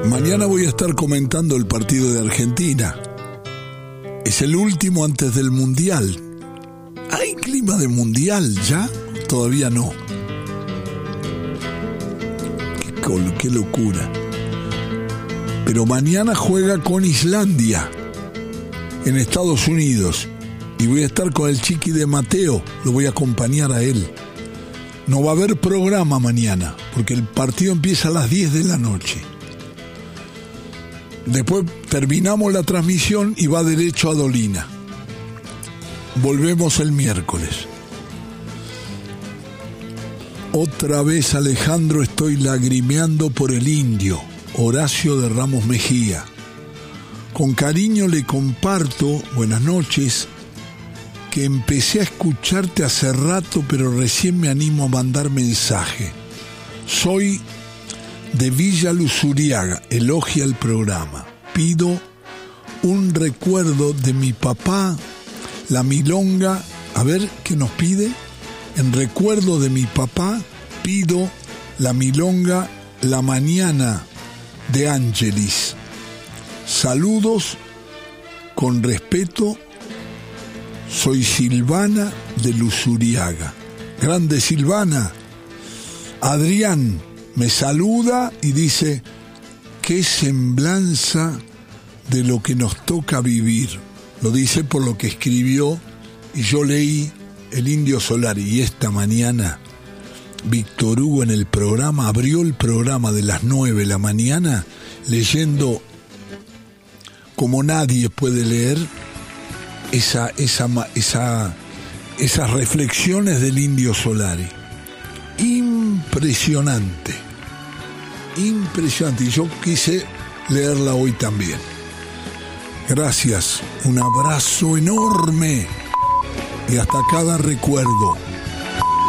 Mañana voy a estar comentando el partido de Argentina. Es el último antes del Mundial. ¿Hay clima de Mundial ya? Todavía no. Qué locura. Pero mañana juega con Islandia en Estados Unidos. Y voy a estar con el Chiqui de Mateo. Lo voy a acompañar a él. No va a haber programa mañana, porque el partido empieza a las 10 de la noche. Después terminamos la transmisión y va derecho a Dolina. Volvemos el miércoles. Otra vez, Alejandro, estoy lagrimeando por el indio, Horacio de Ramos Mejía. Con cariño le comparto, buenas noches, que empecé a escucharte hace rato, pero recién me animo a mandar mensaje. Soy de Villa Luzuriaga, elogia el programa. Pido un recuerdo de mi papá, la milonga. A ver, ¿qué nos pide? En recuerdo de mi papá, pido la milonga La Mañana de Ángelis. Saludos, con respeto, soy Silvana de Luzuriaga. Grande Silvana. Adrián me saluda y dice: qué semblanza de lo que nos toca vivir. Lo dice por lo que escribió y yo leí El Indio Solari. Y esta mañana Víctor Hugo en el programa abrió el programa de las 9 de la mañana leyendo como nadie puede leer esas reflexiones del Indio Solari. Impresionante, y yo quise leerla hoy también. Gracias, un abrazo enorme y hasta cada recuerdo.